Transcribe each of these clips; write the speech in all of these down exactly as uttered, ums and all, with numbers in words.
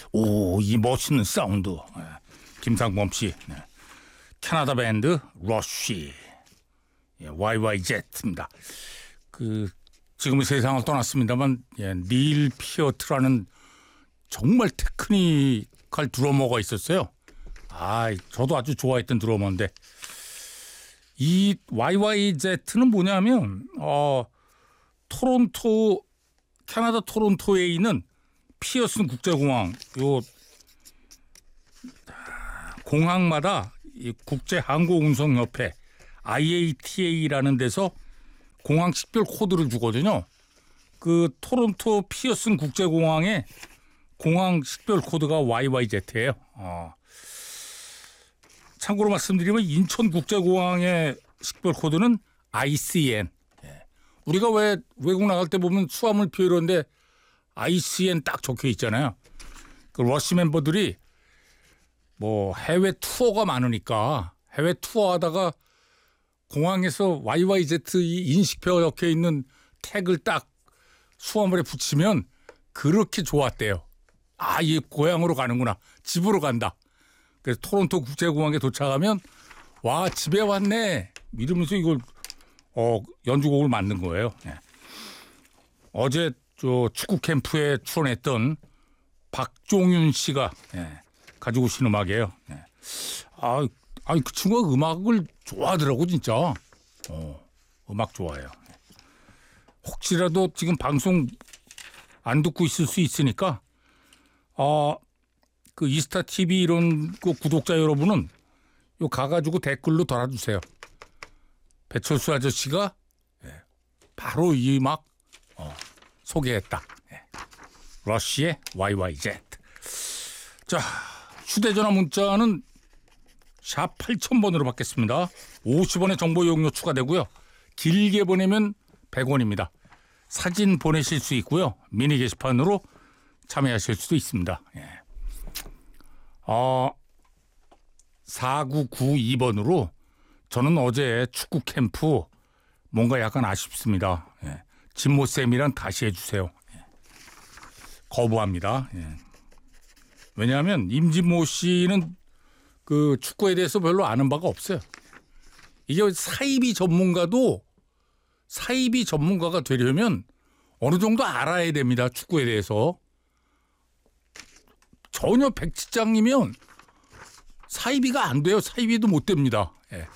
오, 이 멋있는 사운드. 예. 김상범 씨. 네. 캐나다 밴드 러쉬. 예, 와이와이제트입니다. 그 지금 세상을 떠났습니다만 예, 닐 피어트라는 정말 테크니컬 드러머가 있었어요. 아, 저도 아주 좋아했던 드러머인데 이 와이와이제트는 뭐냐면 어, 토론토 캐나다 토론토에 있는 피어슨 국제공항 요 공항마다 이 국제항공운송협회 아이에이티에이라는 데서 공항 식별 코드를 주거든요. 그 토론토 피어슨 국제공항의 공항 식별 코드가 와이와이제트예요. 어. 참고로 말씀드리면 인천국제공항의 식별 코드는 아이씨엔. 예. 우리가 왜 외국 나갈 때 보면 수화물표 이런데 아이씨엔 딱 적혀 있잖아요. 그 러쉬 멤버들이 뭐 해외 투어가 많으니까 해외 투어하다가 공항에서 와이와이제트 인식표 적혀 있는 태그를 딱 수화물에 붙이면 그렇게 좋았대요. 아, 이 고향으로 가는구나. 집으로 간다. 그래서 토론토 국제공항에 도착하면 와, 집에 왔네 이러면서 이걸 어, 연주곡을 만든 거예요. 네. 어제 저 축구 캠프에 출연했던 박종윤 씨가 네, 가지고 오신 음악이에요. 네. 아, 아니 그 친구가 음악을 좋아하더라고 진짜. 어, 음악 좋아해요. 혹시라도 지금 방송 안 듣고 있을 수 있으니까 어, 그 이스타 티비 이런 그 구독자 여러분은 요 가가지고 댓글로 달아주세요. 배철수 아저씨가 바로 이 음악 어, 소개했다. 러쉬의 와이와이제트. 자, 휴대전화 문자는 샵 팔천 번으로 받겠습니다. 오십 원의 정보 이용료 추가되고요. 길게 보내면 백 원입니다. 사진 보내실 수 있고요. 미니 게시판으로 참여하실 수도 있습니다. 예. 어, 사구구이 번으로 저는 어제 축구 캠프 뭔가 약간 아쉽습니다. 예. 진모쌤이랑 다시 해주세요. 예. 거부합니다. 예. 왜냐하면 임진모 씨는 그 축구에 대해서 별로 아는 바가 없어요. 이게 사이비 전문가도 사이비 전문가가 되려면 어느 정도 알아야 됩니다. 축구에 대해서. 전혀 백지장이면 사이비가 안 돼요. 사이비도 못 됩니다. 예.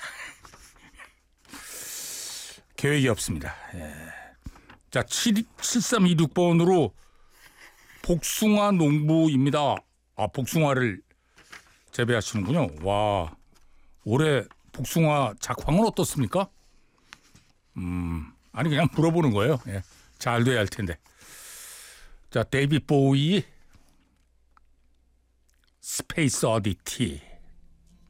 계획이 없습니다. 예. 자, 칠삼이육 번으로 복숭아 농부입니다. 아, 복숭아를 재배하시는군요. 와, 올해 복숭아 작황은 어떻습니까? 음, 아니 그냥 물어보는 거예요. 예. 잘 돼야 할 텐데. 자, 데이빗 보위 스페이스 어디티.